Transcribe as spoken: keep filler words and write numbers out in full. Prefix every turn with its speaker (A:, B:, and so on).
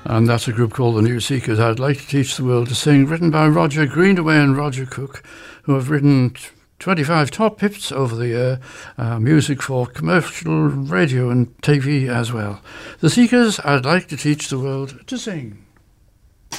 A: And that's a group called the New Seekers. I'd like to teach the world to sing, written by Roger Greenaway and Roger Cook, who have written twenty-five top hits over the year, uh, music for commercial radio and T V as well. The Seekers, I'd like to teach the world to sing.